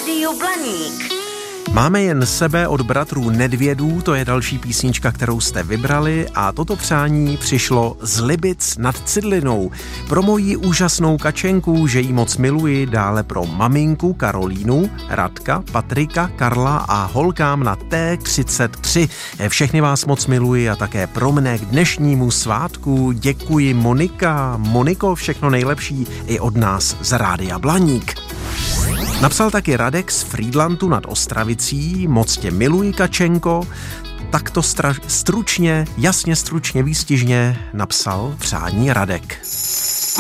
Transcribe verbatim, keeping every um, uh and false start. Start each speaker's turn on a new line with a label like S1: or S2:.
S1: Rádiu Blaník.
S2: Máme jen sebe od bratrů Nedvědů, to je další písnička, kterou jste vybrali, a toto přání přišlo z Libic nad Cidlinou. Pro moji úžasnou kačenku, že jí moc miluji, dále pro maminku Karolínu, Radka, Patrika, Karla a holkám na T třicet tři. Všechny vás moc miluji a také pro mne k dnešnímu svátku děkuji Monika. Moniko, všechno nejlepší i od nás z Rádia Blaník. Napsal taky Radek z Frýdlantu nad Ostravicí, moc tě miluji, kačenko. Takto stra- stručně, jasně stručně, výstižně napsal přání Radek.